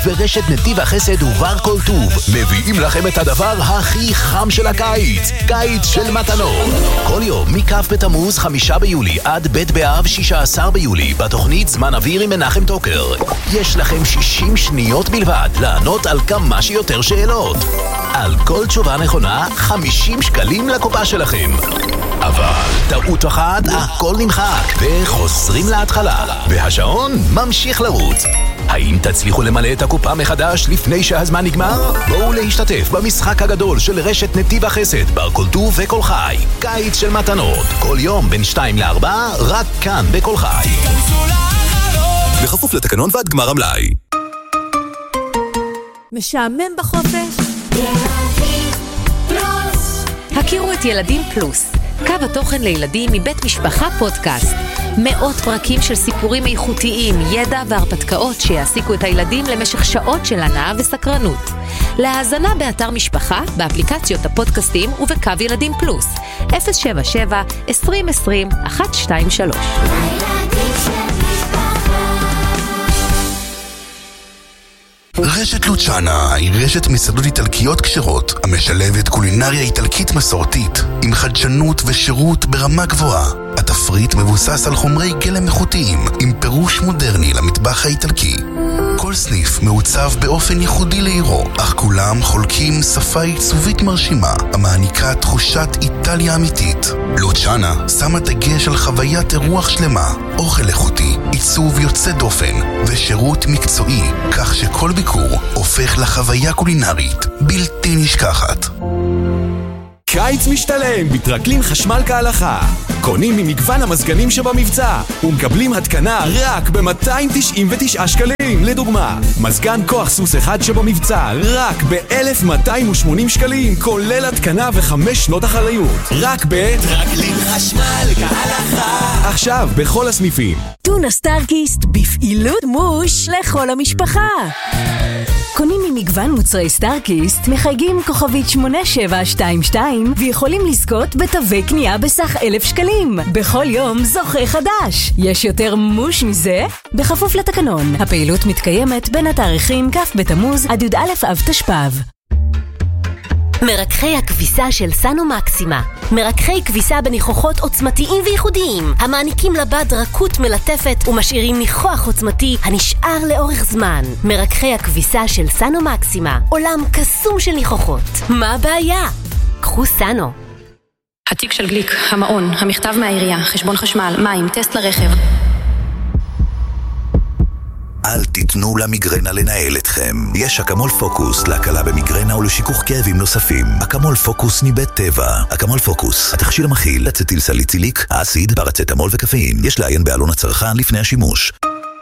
ורשת נתיב החסד ובר כל טוב מביאים לכם את הדבר הכי חם של הקיץ, קיץ של מתנות. כל יום מכ' בתמוז 5 ביולי עד ב' באב 16 ביולי בתוכנית זמן אוויר עם מנחם טוקר. יש לכם 60 שניות בלבד לענות על כמה שיותר שאלות. על כל תשובה נכונה 50 שקלים לקופה שלכם. אבל טעות אחת, הכל נמחק וחוזרים להתחלה והשעון ממשיך לרוץ. האם תצליחו למלא את הקופה מחדש לפני שהזמן נגמר? בואו להשתתף במשחק הגדול של רשת נתיב החסד בר כל טוב וכל חי, קיץ של מתנות, כל יום בין 2 ל-4 רק כאן בכל חי, בכפוף לתקנון ועד גמר המלאי. משעמם בחופש? הכירו את ילדים פלוס, קו התוכן לילדים מבית משפחה פודקאסט. 100 פרקים של סיפורים איכותיים, ידע והרפתקאות שיעסיקו את הילדים למשך שעות של הנאה וסקרנות. להאזנה באתר משפחה, באפליקציות הפודקאסטים ובקו ילדים פלוס 077-2020-123. רשת לוצ'אנה היא רשת מסעדות איטלקיות כשרות המשלבת קולינריה איטלקית מסורתית עם חדשנות ושירות ברמה גבוהה. התפריט מבוסס על חומרי גלם איכותיים עם פירוש מודרני למטבח האיטלקי. כל סניף מעוצב באופן ייחודי לעירו, אך כולם חולקים שפה עיצובית מרשימה המעניקה תחושת איטליה אמיתית. לוצ'אנה שמה דגש על חוויית אירוח שלמה, אוכל איכותי, עיצוב יוצא דופן ושירות מקצועי, כך שכל ביקור הופך לחוויה קולינרית בלתי נשכחת. קיץ משתלם בטרקלין חשמל כהלכה. קונים ממגוון המזגנים שבמבצע ומקבלים התקנה רק ב-299 שקלים. לדוגמה, מזגן כוח סוס אחד שבמבצע רק ב-1,280 שקלים, כולל התקנה ו5 שנות אחריות. רק בטרקלין חשמל כהלכה. עכשיו בכל הסניפים. טונה סטארקיסט בפעילות מוש לכל המשפחה. קונים ממגוון מוצרי סטארקיסט, מחייגים כוכבית 8722 ויכולים לזכות בתווי קנייה בסך 1,000 שקלים. בכל יום זוכה חדש. יש יותר מוש מזה? בכפוף לתקנון. הפעילות מתקיימת בין התאריכים כ' בתמוז עד י"א אב תשפ"ב. מרככי הכביסה של סנו מקסימה. מרככי כביסה בניחוחות עוצמתיים וייחודיים, המעניקים לבד רכות מלטפת ומשאירים ניחוח עוצמתי הנשאר לאורך זמן. מרככי הכביסה של סנו מקסימה, עולם קסום של ניחוחות. מה הבעיה? קחו סנו. התיק של גליק, המעון, המכתב מהעירייה, חשבון חשמל, מים, טסט לרכב. אל תיתנו למיגרנה לנהל אתכם. יש אקמול פוקוס להקלה במיגרנה ולשיכוך כאבים נוספים. אקמול פוקוס מבית טבע. אקמול פוקוס, התכשיר המכיל אצטיל סליציליק, אסיד, פרצטמול וקפאין. יש לעיין בעלון הצרכן לפני השימוש.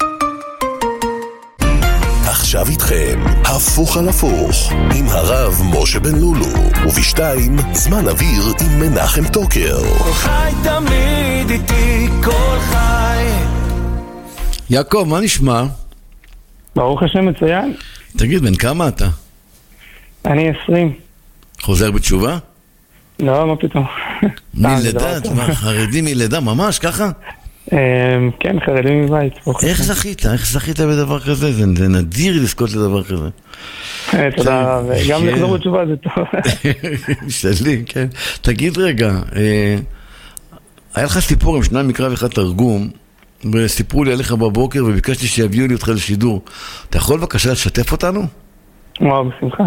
עכשיו איתכם, הפוך על הפוך, עם הרב משה בן לולו, ובשתיים, זמן אוויר עם מנחם טוקר. כל חי תמיד איתי, כל חי. יעקב, מה נשמע? ברוך השם מצוין. תגיד, בן כמה אתה? אני 20. חוזר בתשובה? לא, מה פתאום. מלידה? חרדים מלידה, ממש ככה? כן, חרדים מבית. איך זכית? איך זכית בדבר כזה? זה נדיר לזכות לדבר כזה. תודה רב. גם לחזור בתשובה זה טוב. משתדלים, כן. תגיד רגע, היה לך סיפור עם שניים מקרא ואחד תרגום, וסיפרו לי עליך בבוקר וביקשתי שיביאו לי אותך לשידור. אתה יכול בבקשה לשתף אותנו? וואו, בשמחה.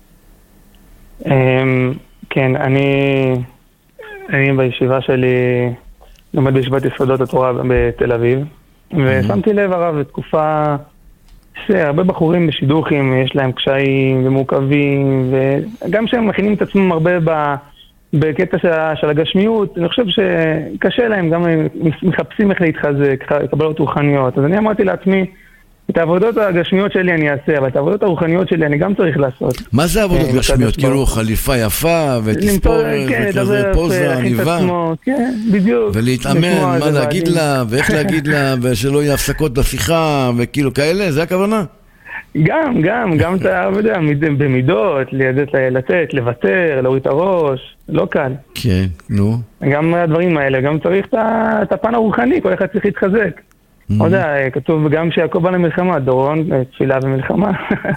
כן, אני בישיבה שלי לומד בישיבת יסודות התורה בתל אביב, ושמתי לב הרב בתקופה שהרבה בחורים בשידוכים יש להם קשיים ומורכבים, וגם שהם מכינים את עצמם הרבה בקטע של הגשמיות, אני חושב שקשה להם, גם מחפשים איך להתחזק, קבלות רוחניות. אז אני אמרתי לעצמי, את העבודות הגשמיות שלי אני אעשה, אבל את העבודות הרוחניות שלי אני גם צריך לעשות. מה זה עבודות גשמיות? כאילו חליפה יפה ותספורת וכזה פוזה, עניבה? כן, בדיוק. ולהתאמן, מה להגיד לה ואיך להגיד לה, ושלא יהיה הפסקות בשיחה וכאילו כאלה, זה הכוונה? גם אתה יודע, במידות, לתת, לוותר, להוריד את הראש, לא קל. כן, נו. גם הדברים האלה, גם צריך את הפן הרוחני, כל אחד צריך להתחזק. לא יודע, כתוב גם שיעקב בא למלחמה, דורון, תפילה ומלחמה.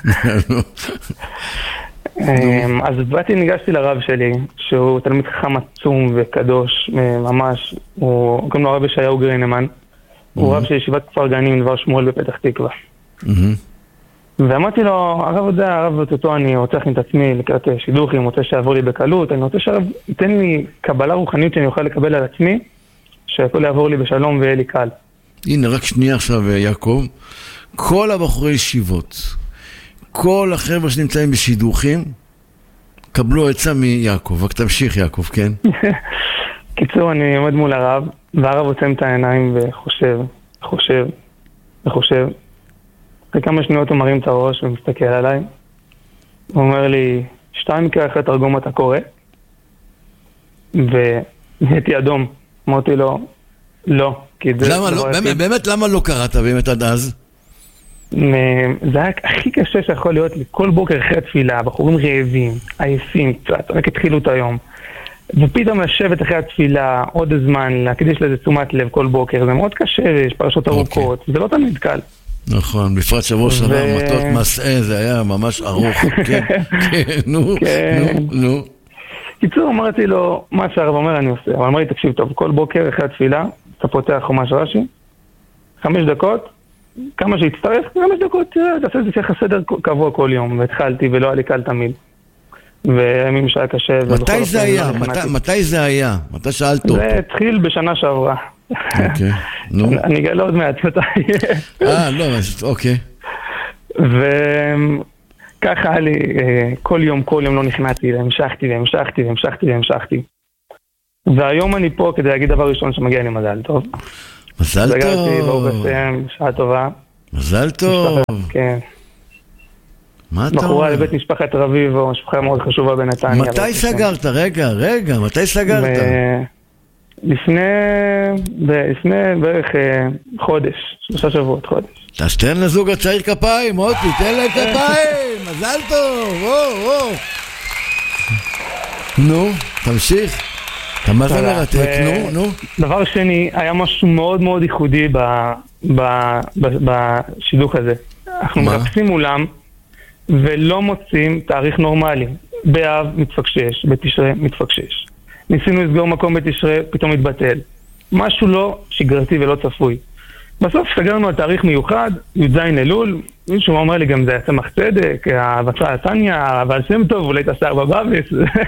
אז ניגשתי לרב שלי, שהוא תלמיד חכם עצום וקדוש, ממש, הוא קוראים לו הרב ישעיהו גרינמן, הוא רב של ישיבת כפר גנים, דבר שמואל בפתח תקווה. ואמרתי לו, הרב אותו אני רוצה להכין את עצמי לקראת שידוכים, אני רוצה שיעבור לי בקלות, אני רוצה שהרב ייתן לי קבלה רוחנית שאני אוכל לקבל על עצמי, שהכל יעבור לי בשלום ויהיה לי קל. הנה, רק שנייה עכשיו, יעקב. כל הבחורי ישיבות, כל החבר'ה שנמצאים בשידוכים, קבלו עצה מיעקב. רק תמשיך, יעקב, כן? קיצור, אני עומד מול הרב, והרב עוצם את העיניים וחושב. אחרי כמה שניות הוא מרים את הראש ומסתכל עליי. הוא אומר לי, 2 מקרה אחרי תרגום אתה קורא? ונהייתי אדום. אמרתי לו, לא. באמת למה לא קראת באמת עד אז? זה היה הכי קשה שיכול להיות לי. כל בוקר אחרי התפילה, הבחורים רעבים, עייפים קצת, רק התחילו את היום. ופתאום לשבת אחרי התפילה עוד זמן, להקדיש לזה תשומת לב כל בוקר, זה מאוד קשה, יש פרשות ארוכות, זה לא תמיד קל. נכון, בפרט שבוע שעבר, מטות מסעה, זה היה ממש ארוך, כן, נו. קיצור, אמרתי לו, מה שהרב אומר אני עושה, אבל אמר לי, תקשיב טוב, כל בוקר אחרי התפילה, אתה פותח חומש רש"י, 5 דקות, כמה שהצטרף, 5 דקות, תעשה את זה שיח הסדר קבוע כל יום, והתחלתי ולא היה לי קל תמיד. וימים שהיה קשה. מתי זה היה? מתי זה היה? מתי שאלת אותו? זה התחיל בשנה שעברה. אוקיי, נו. אני אגלה עוד מעט מתי. לא, אוקיי. וככה היה לי, כל יום לא נכנעתי, והמשכתי. והיום אני פה כדי להגיד דבר ראשון שמגיע לי מזל טוב. מזל טוב. סגרתי ברוך השם, שעה טובה. מזל טוב. כן. מה אתה אומר? בחורה לבית משפחת רביבו, משפחה מאוד חשובה בנתניה. מתי סגרת? רגע, מתי סגרת? לפני בערך חודש, 3 שבועות, חודש. אז תן לזוג הצעיר כפיים, מוטי, תן להם כפיים, מזל טוב, וואו. נו, תמשיך. מה זה מרתק? נו. דבר שני, היה משהו מאוד מאוד ייחודי בשידוך הזה. אנחנו מחפשים מולם, ולא מוצאים תאריך נורמלי. באב מתפקשש, בתשרי מתפקשש. ניסינו לסגור מקום בתשרי, פתאום מתבטל. משהו לא שגרתי ולא צפוי. בסוף סגרנו על תאריך מיוחד, י"ז אלול, מישהו אומר לי גם זה צמח צדק, הבצע התניה, אבל שם טוב, אולי תעשר בבאביס.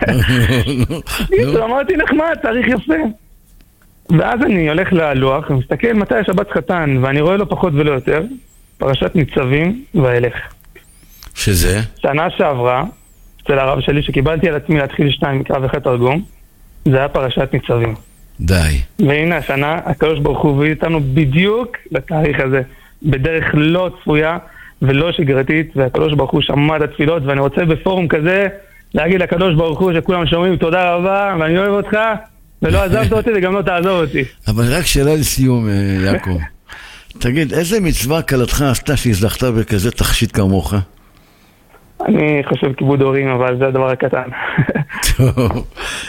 אמרתי נחמד, תאריך יפה. ואז אני הולך ללוח ומסתכל מתי השבת חתן, ואני רואה לו פחות ולא יותר, פרשת ניצבים ואילך. שזה? שנה שעברה, אצל הרב שלי שקיבלתי על עצמי להתחיל 2 מקרא ואחרי תרגום, זה היה פרשת ניצבים. די. והנה השנה, הקדוש ברוך הוא הביא אותנו בדיוק לתאריך הזה, בדרך לא צפויה ולא שגרתית, והקדוש ברוך הוא שמע את התפילות, ואני רוצה בפורום כזה להגיד לקדוש ברוך הוא שכולם שומעים תודה רבה, ואני אוהב אותך, ולא עזבת אותי וגם לא תעזוב אותי. אבל רק שאלה לסיום, יעקב. תגיד, איזה מצווה קלתך עשתה שהזלחת בכזה תכשיט כמוך? אני חושב כיבוד הורים, אבל זה הדבר הקטן. טוב.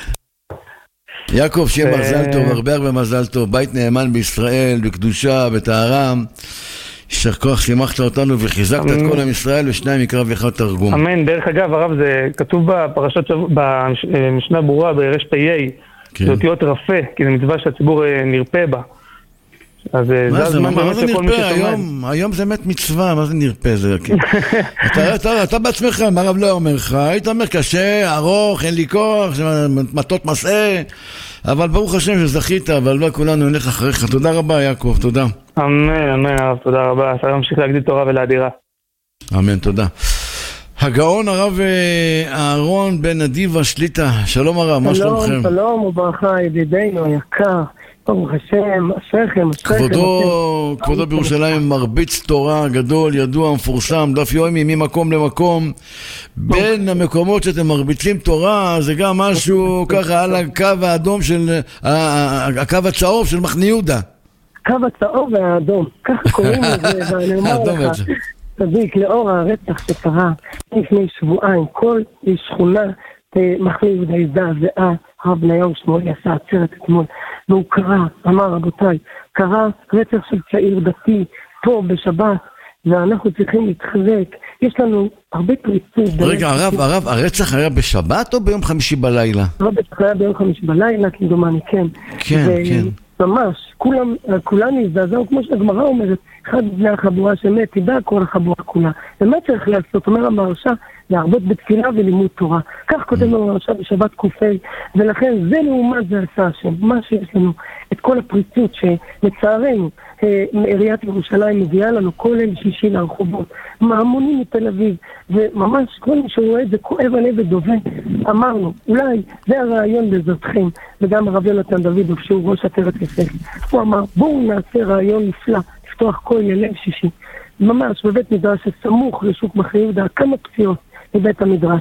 יעקב, שיהיה מזל טוב, הרבה מזל טוב, בית נאמן בישראל, בקדושה, בטהרם. יישר כוח, שימחת אותנו וחיזקת את כל עם ישראל, ו2 מקרא ואחד תרגום. אמן. דרך אגב, הרב, זה כתוב בפרשת, במשנה ברורה, ברש פ"א, זה אותיות רפה, כי זה מצווה שהציבור נרפה בה. אז זה הזמן באמת שכל מי ששומע. היום זה באמת מצווה, מה זה נרפה זה? אתה בעצמך, מה הרב לא אומר לך? היית אומר קשה, ארוך, אין לי כוח, מטות מסעה, אבל ברוך השם שזכית, אבל לא כולנו נלך אחריך. תודה רבה יעקב, תודה. אמן, הרב, תודה רבה. אתה ממשיך להגדיל תורה ולאדירה. אמן, תודה. הגאון הרב אהרון בן אדיבה שליטה, שלום הרב, מה שלומכם? שלום וברכה, ידידינו יקר. ברוך השם, אשריכם. כבודו בירושלים מרביץ תורה גדול, ידוע, מפורסם, דף יומי ממקום למקום. בין המקומות שאתם מרביצים תורה, זה גם משהו ככה על הקו האדום של, הקו הצהוב של מחנה יהודה. הקו הצהוב והאדום, ככה קוראים לזה, ואני אומר לך, צדיק, לאור הרצח שקרה לפני שבועיים, כל שכונה מחנה יהודה הזדעזעה, הרב בניהו שמואלי עשה עצרת אתמול, והוא קרא, אמר רבותיי, קרה רצח של צעיר דתי פה בשבת, ואנחנו צריכים להתחזק. יש לנו הרבה פריצות. רגע, הרב, הרצח היה בשבת או ביום חמישי בלילה? הרצח היה ביום חמישי בלילה, כמדומני, כן. כן, כן. ממש, כולם הזדעזעו, כמו שהגמרא אומרת, אחד בני החבורה שמת, תדע כל החבורה כולה. ומה צריך לעשות? אומר המהרש"א, להרבות בתפילה ולימוד תורה. כך כותב המהרש"א בשבת קופי, ולכן זה לעומת זה עשה השם. מה שיש לנו, את כל הפריצות שלצערנו, עיריית ירושלים מביאה לנו כל ליל שישי לרחובות, מהמונים מתל אביב, וממש כל מי שרואה את זה כואב הלב ודובה. אמרנו, אולי זה הרעיון בעזרתכם, וגם הרב יונתן דוד, שהוא ראש עטרת יוסף, הוא אמר, בואו נעשה רעיון נפלא, לפתוח כל ליל שישי. ממש בבית מדרש שסמוך לשוק מחנה יהודה, כמה פציעות בבית המדרש.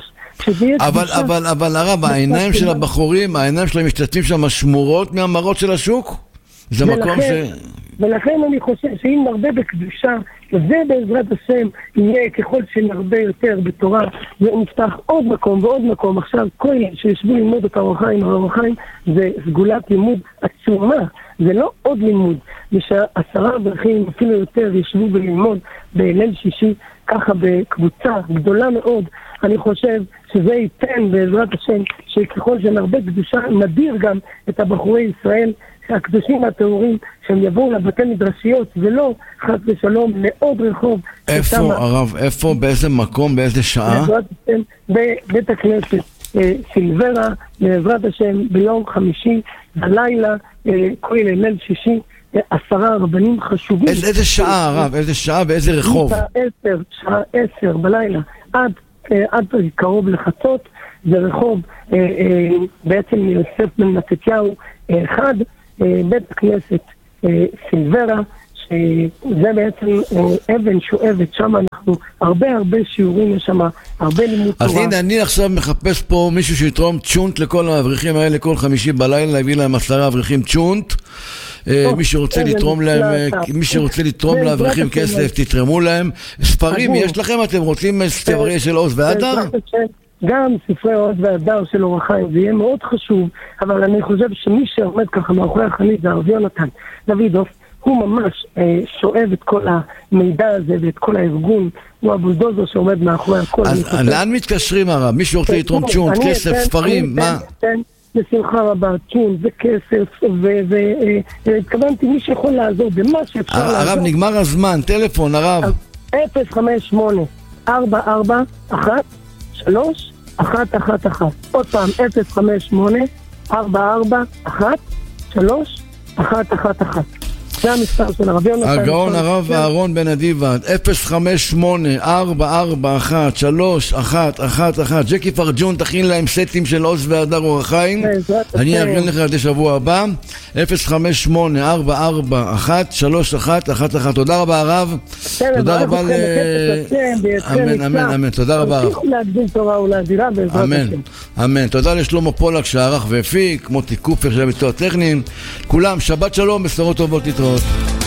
אבל הרב, העיניים של הבחורים, העיניים שלהם משתתפים שם שמורות מהמראות של השוק? זה מקום ולכן אני חושב שאם נרבה בקדושה, וזה בעזרת השם יהיה ככל שנרבה יותר בתורה, ונפתח עוד מקום ועוד מקום. עכשיו כל שישבו ללמוד את האור החיים, זה סגולת לימוד עצומה, זה לא עוד לימוד. ושעשרה אברכים אפילו יותר ישבו וללמוד בליל שישי, ככה בקבוצה גדולה מאוד, אני חושב שזה ייתן בעזרת השם שככל שנרבה קדושה נדיר גם את הבחורי ישראל הקדושים והטהורים שהם יבואו לבתי מדרשיות ולא חס ושלום לעוד רחוב. איפה הרב? איפה? באיזה מקום? באיזה שעה? בעזרת השם בבית הכנסת סילברה, בעזרת השם ביום חמישי בלילה, כל ליל שישי, 10 רבנים חשובים. איזה שעה הרב? איזה שעה ואיזה רחוב? שעה 10 בלילה עד קרוב לחצות. זה רחוב בעצם מיוסף בן מתתיהו 1, בית הכנסת סילברה, שזה בעצם אבן שואבת, שם אנחנו הרבה שיעורים, יש שם הרבה לימוד תורה. אז הנה, אני עכשיו מחפש פה מישהו שיתרום צ'ונט לכל האברכים האלה, כל חמישי בלילה, להביא להם 10 אברכים צ'ונט. מי שרוצה לתרום לאברכים כסף, תתרמו להם. ספרים יש לכם? אתם רוצים ספרי של עוז והדר? גם ספרי עוז והדר של אור החיים, זה יהיה מאוד חשוב, אבל אני חושב שמי שעומד ככה מאחורי החנית זה הרב יונתן דודוב, הוא ממש שואב את כל המידע הזה ואת כל הארגון, הוא הבולדוזר שעומד מאחורי הכל. אז לאן מתקשרים הרב? מי שרוצה לתרום צ'ונט, כסף, ספרים, מה? בשמחה רבה, צ'ונט וכסף, והתכוונתי מי שיכול לעזור במה שאפשר לעזור. הרב, נגמר הזמן, טלפון, הרב. 058-441-3-111. עוד פעם, 058-441-3-111. זה המספר של הרב יונתן. הגאון הרב אהרון בן אדיבד, 058-441-3-111. ג'קי פרג'ון תכין להם סטים של עוז והדר אור החיים. אני ארגן לך עד השבוע הבא. 058-441-3-111. תודה רבה הרב. תודה רבה אמן. תודה רבה הרב. תמשיכו להגדיל תורה ולהדירה בעזרת השם. אמן. תודה לשלמה פולק שערך והפיק, מוטי קופר של הביצוע הטכניים. כולם שבת שלום, בשורות טובות, להתראות.